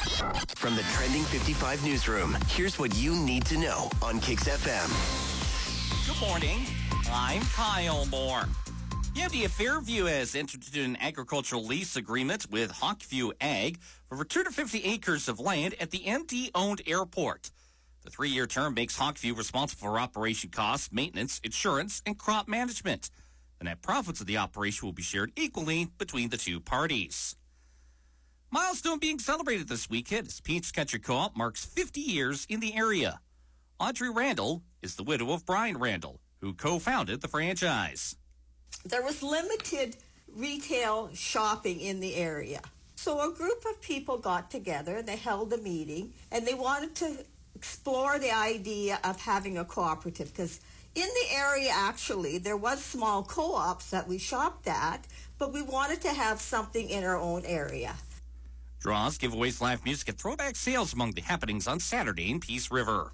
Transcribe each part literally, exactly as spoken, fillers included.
From the Trending fifty-five newsroom, here's what you need to know on Kix F M. Good morning. I'm Kyle Moore. The M D A Fairview has entered into an agricultural lease agreement with Hawkview Ag for over two hundred fifty acres of land at the M D-owned airport. The three-year term makes Hawkview responsible for operation costs, maintenance, insurance, and crop management. The net profits of the operation will be shared equally between the two parties. Milestone being celebrated this weekend as Peach Country Co-op marks fifty years in the area. Audrey Randall is the widow of Brian Randall, who co-founded the franchise. There was limited retail shopping in the area. So a group of people got together, they held a meeting, and they wanted to explore the idea of having a cooperative, because in the area, actually, there was small co-ops that we shopped at, but we wanted to have something in our own area. Draws, giveaways, live music, and throwback sales among the happenings on Saturday in Peace River.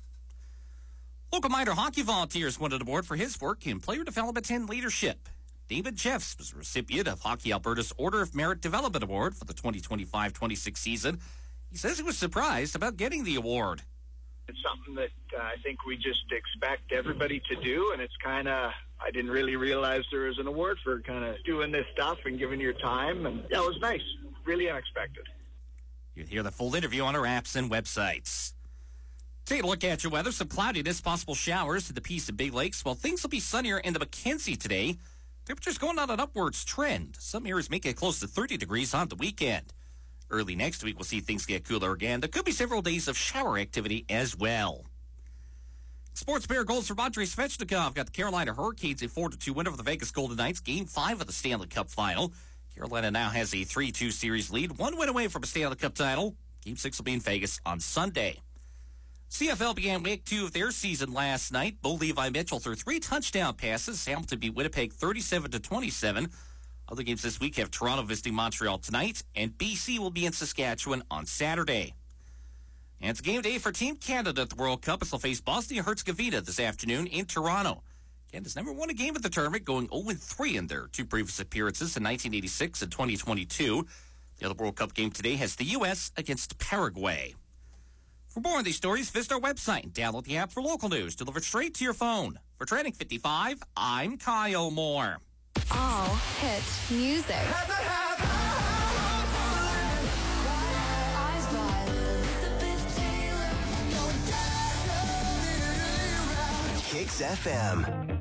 Local minor hockey volunteers won an award for his work in player development and leadership. David Jeffs was a recipient of Hockey Alberta's Order of Merit Development Award for the twenty twenty-five twenty-six season. He says he was surprised about getting the award. It's something that uh, I think we just expect everybody to do, and it's kind of, I didn't really realize there was an award for kind of doing this stuff and giving your time, and yeah, it was nice, really unexpected. You'll hear the full interview on our apps and websites. Take a look at your weather. Some cloudiness, possible showers to the Peace and Big Lakes, while things will be sunnier in the Mackenzie today. Temperatures going on an upwards trend. Some areas make it close to thirty degrees on the weekend. Early next week, we'll see things get cooler again. There could be several days of shower activity as well. Sports Bear goals from Andrei Svechnikov got the Carolina Hurricanes a four to two win over the Vegas Golden Knights, Game five of the Stanley Cup Final. Carolina now has a three two series lead, one win away from a Stanley Cup title. Game six will be in Vegas on Sunday. C F L began week two of their season last night. Bo Levi Mitchell threw three touchdown passes. Hamilton beat Winnipeg thirty-seven to twenty-seven. Other games this week have Toronto visiting Montreal tonight, and B C will be in Saskatchewan on Saturday. And it's game day for Team Canada at the World Cup as they'll face Bosnia-Herzegovina this afternoon in Toronto. Canada's never won a game at the tournament, going oh and three in their two previous appearances in nineteen eighty-six and twenty twenty-two. The other World Cup game today has the U S against Paraguay. For more on these stories, visit our website and download the app for local news delivered straight to your phone. For Trending fifty-five, I'm Kyle Moore. All hit music. Kix F M.